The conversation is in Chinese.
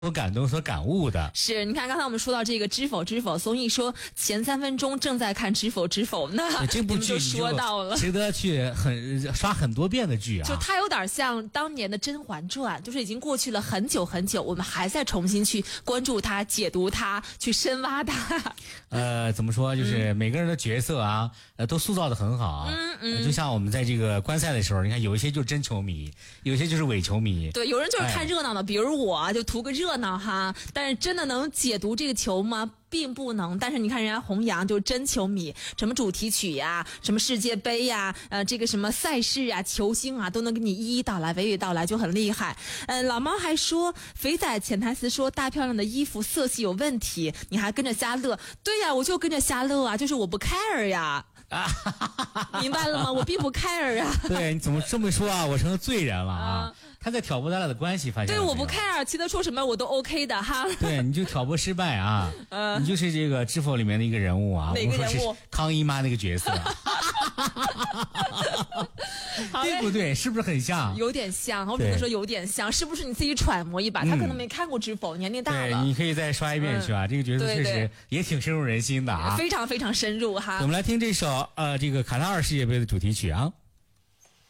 所感动、所感悟的。 是，你看刚才我们说到这个知否知否，所以说前3分钟正在看知否知否，那这部剧就说到了， 值得去刷很多遍的剧啊。 就它有点像当年的《甄嬛传》，就是已经过去了很久很久，我们还在重新去关注它、解读它、去深挖它。 怎么说？就是每个人的角色啊，都塑造的很好啊。就像我们在这个观赛的时候，你看有一些就是真球迷，有些就是伪球迷。 对，有人就是看热闹的，比如我就图个热闹哈。但是真的能解读这个球吗？并不能。但是你看人家弘扬就是真球迷，什么主题曲呀，什么世界杯呀，这个什么赛事啊，球星啊，都能给你一一道来，娓娓道来，就很厉害。老猫还说，肥仔潜台词说大漂亮的衣服色系有问题，你还跟着瞎乐。对呀，我就跟着瞎乐啊，就是我不 care 呀。明白了吗？我并不 care 啊。 对，你怎么这么说啊？我成了罪人了啊！他在挑拨咱俩的关系，发现对，我不 care，其他说什么我都 OK 的哈。 对，你就挑拨失败啊！你就是这个《知否》里面的一个人物啊。 哪个人物？ 康姨妈那个角色。对不对？是不是很像？ 有点像，我只能说有点像，是不是你自己揣摩一把？他可能没看过《知否》，年龄大了。 对，你可以再刷一遍去吧。这个角色确实也挺深入人心的啊， 非常非常深入哈。 我们来听这首这个卡塔尔世界杯的主题曲啊。